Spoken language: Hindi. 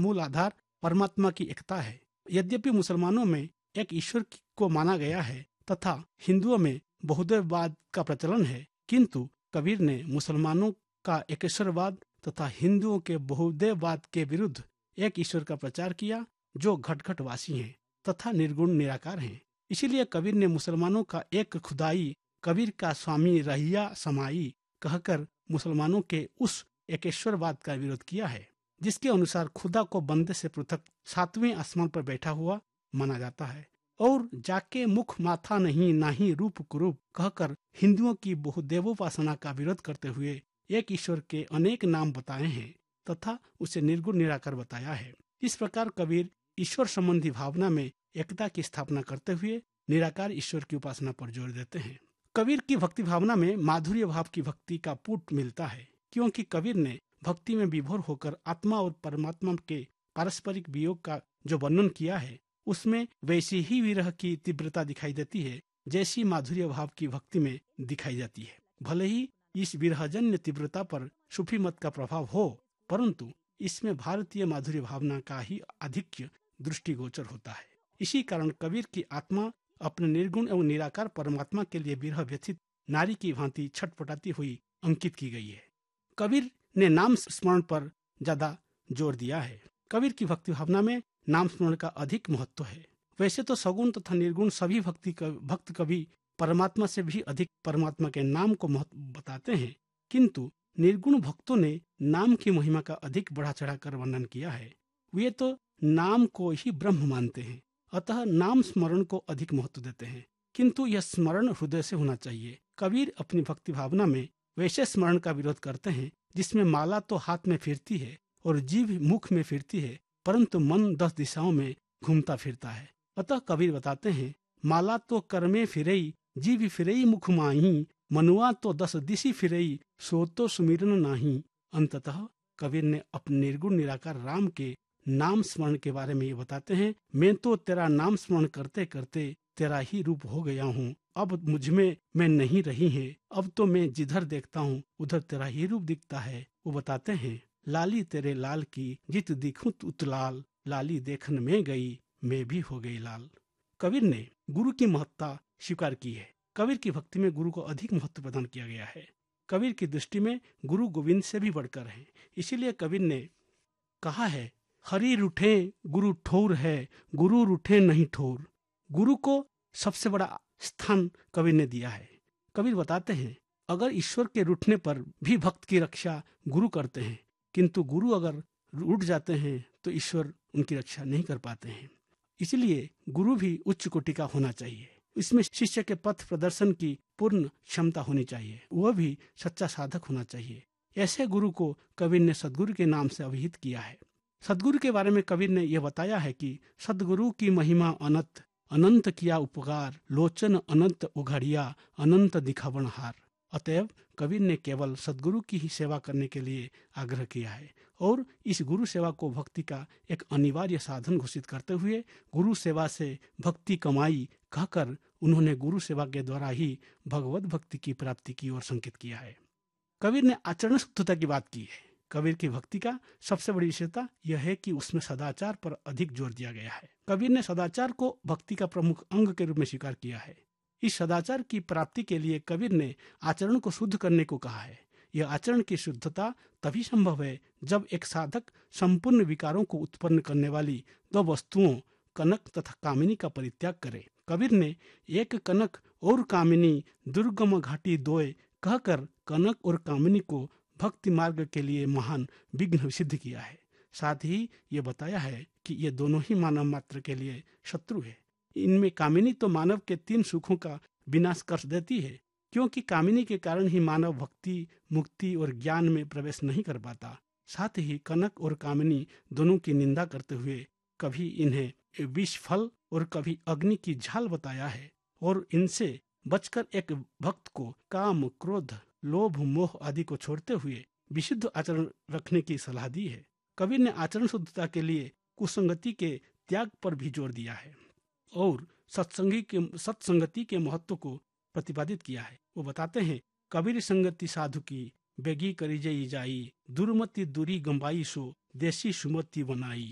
मूल आधार परमात्मा की एकता है। यद्यपि मुसलमानों में एक ईश्वर को माना गया है तथा हिंदुओं में बहुदेववाद का प्रचलन है, किंतु कबीर ने मुसलमानों का एकेश्वरवाद तथा हिंदुओं के बहुदेववाद के विरुद्ध एक ईश्वर का प्रचार किया जो घट-घटवासी हैं तथा निर्गुण निराकार हैं। इसीलिए कबीर ने मुसलमानों का एक खुदाई कबीर का स्वामी रहिया समाई कहकर मुसलमानों के उस एकेश्वरवाद का विरोध किया है, जिसके अनुसार खुदा को बंदे से पृथक 7वें आसमान पर बैठा हुआ माना जाता है और जाके मुख माथा नहीं नाही रूप कुरूप कहकर हिंदुओं की बहुदेवोपासना का विरोध करते हुए एक ईश्वर के अनेक नाम बताए हैं तथा उसे निर्गुण निराकार बताया है। इस प्रकार कबीर ईश्वर संबंधी भावना में एकता की स्थापना करते हुए निराकार ईश्वर की उपासना पर जोर देते हैं। कबीर की भक्ति भावना में माधुर्य भाव की भक्ति का पुट मिलता है, क्योंकि कबीर ने भक्ति में विभोर होकर आत्मा और परमात्मा के पारस्परिक वियोग का जो वर्णन किया है, उसमें वैसी ही विरह की तीव्रता दिखाई देती है जैसी माधुर्य भाव की भक्ति में दिखाई जाती है। भले ही इस विरहजन्य तीव्रता पर सूफी मत का प्रभाव हो, परंतु इसमें भारतीय माधुर्य भावना का ही आधिक्य दृष्टिगोचर होता है। इसी कारण कबीर की आत्मा अपने निर्गुण एवं निराकार परमात्मा के लिए विरह व्यथित नारी की भांति छटपटाती हुई अंकित की गई है। कबीर ने नाम स्मरण पर ज्यादा जोर दिया है। कबीर की भक्ति भावना में नाम स्मरण का अधिक महत्व है। वैसे तो सगुण तथा निर्गुण सभी भक्त कवि परमात्मा से भी अधिक परमात्मा के नाम को महत्व बताते हैं, किंतु निर्गुण भक्तों ने नाम की महिमा का अधिक बढ़ा चढ़ाकर वर्णन किया है। वे तो नाम को ही ब्रह्म मानते हैं, अतः नाम स्मरण को अधिक महत्व देते हैं, किंतु यह स्मरण हृदय से होना चाहिए। कबीर अपनी भक्ति भावना में वैसे स्मरण का विरोध करते हैं जिसमें माला तो हाथ में फिरती है और जीभ मुख में फिरती है, परंतु मन 10 दिशाओं में घूमता फिरता है। अतः कबीर बताते हैं, माला तो कर में फिरई, जीभ फिरई मुख माही, मनुआ तो 10 दिशी फिरई, सो तो सुमिरन नाही। अंततः कबीर ने अपने निर्गुण निराकार राम के नाम स्मरण के बारे में ये बताते हैं, मैं तो तेरा नाम स्मरण करते करते तेरा ही रूप हो गया हूँ। अब मुझमें मैं नहीं रही है, अब तो मैं जिधर देखता हूँ उधर तेरा ही रूप दिखता है। वो बताते हैं, लाली तेरे लाल की जित दिखूं उतलाल, लाली देखन में गई मैं भी हो गई लाल। कबीर ने गुरु की महत्ता स्वीकार की है। कबीर की भक्ति में गुरु को अधिक महत्व प्रदान किया गया है। कबीर की दृष्टि में गुरु गोविंद से भी बढ़कर है। इसीलिए कबीर ने कहा है, हरि रूठे गुरु ठोर है, गुरु रूठे नहीं ठोर। गुरु को सबसे बड़ा स्थान कबीर ने दिया है। कबीर बताते हैं, अगर ईश्वर के रूठने पर भी भक्त की रक्षा गुरु करते हैं, किंतु गुरु अगर रूठ जाते हैं तो ईश्वर उनकी रक्षा नहीं कर पाते हैं। इसलिए गुरु भी उच्च कोटि का होना चाहिए। इसमें शिष्य के पथ प्रदर्शन की पूर्ण क्षमता होनी चाहिए, वह भी सच्चा साधक होना चाहिए। ऐसे गुरु को कबीर ने सदगुरु के नाम से अभिहित किया है। सदगुरु के बारे में कबीर ने यह बताया है कि सदगुरु की महिमा अनंत, अनंत किया उपकार, लोचन अनंत उघड़िया, अनंत दिखावन हार। अतएव कबीर ने केवल सदगुरु की ही सेवा करने के लिए आग्रह किया है और इस गुरु सेवा को भक्ति का एक अनिवार्य साधन घोषित करते हुए गुरु सेवा से भक्ति कमाई कहकर उन्होंने गुरु सेवा के द्वारा ही भगवत भक्ति की प्राप्ति की ओर संकेत किया है। कबीर ने आचरण शुद्धता की बात की है। कबीर की भक्ति का सबसे बड़ी विशेषता यह है कि उसमें सदाचार पर अधिक जोर दिया गया है। कबीर ने सदाचार को भक्ति का प्रमुख अंग के रूप में स्वीकार किया है। इस सदाचार की प्राप्ति के लिए कबीर ने आचरण को शुद्ध करने को कहा है। यह आचरण की शुद्धता तभी संभव है जब एक साधक संपूर्ण विकारों को उत्पन्न करने वाली 2 वस्तुओं कनक तथा कामिनी का परित्याग करे। कबीर ने एक कनक और कामिनी दुर्गम घाटी दोए कहकर कनक और कामिनी को भक्ति मार्ग के लिए महान विघ्न सिद्ध किया है। साथ ही ये बताया है कि ये दोनों ही मानव मात्र के लिए शत्रु है। इनमें कामिनी तो मानव के 3 सुखों का विनाश कर देती है, क्योंकि कामिनी के कारण ही मानव भक्ति, मुक्ति और ज्ञान में प्रवेश नहीं कर पाता। साथ ही कनक और कामिनी दोनों की निंदा करते हुए कभी इन्हें विष फल और कभी अग्नि की झाल बताया है और इनसे बचकर एक भक्त को काम, क्रोध, लोभ, मोह आदि को छोड़ते हुए विशुद्ध आचरण रखने की सलाह दी है। कबीर ने आचरण शुद्धता के लिए कुसंगति के त्याग पर भी जोर दिया है और सत्संगति के महत्व को प्रतिपादित किया है। वो बताते हैं, कबीर संगति साधु की बेगी करी जई जाई, दुर्मति दूरी गंबाई सो देसी सुमति बनाई।